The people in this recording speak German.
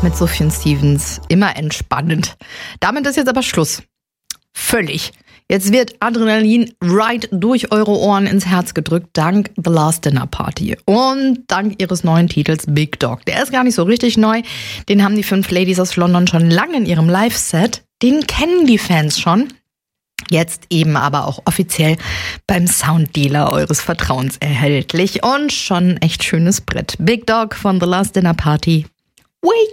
mit Sufjan Stevens. Immer entspannend. Damit ist jetzt aber Schluss. Völlig. Jetzt wird Adrenalin right durch eure Ohren ins Herz gedrückt, dank The Last Dinner Party und dank ihres neuen Titels Big Dog. Der ist gar nicht so richtig neu. Den haben die 5 Ladies aus London schon lange in ihrem Live-Set. Den kennen die Fans schon. Jetzt eben aber auch offiziell beim Sounddealer eures Vertrauens erhältlich. Und schon ein echt schönes Brett. Big Dog von The Last Dinner Party. Wake